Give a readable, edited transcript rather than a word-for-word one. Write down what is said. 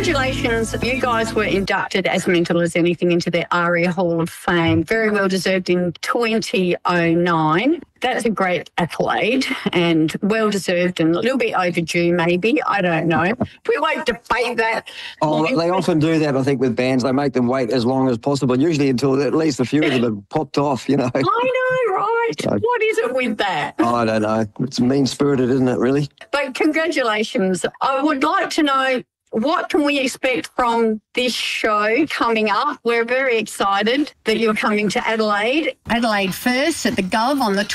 congratulations. You guys were inducted as Mental as Anything into the ARIA Hall of Fame. Very well deserved in 2009. That's a great accolade and well deserved and a little bit overdue maybe. I don't know. We won't debate that. Oh, they often do that, I think, with bands. They make them wait as long as possible, usually until at least a few of them have popped off, you know. I know, right? So, what is it with that? I don't know. It's mean-spirited, isn't it, really? But congratulations. I would like to know, what can we expect from this show coming up? We're very excited that you're coming to Adelaide. Adelaide first at the Gov on the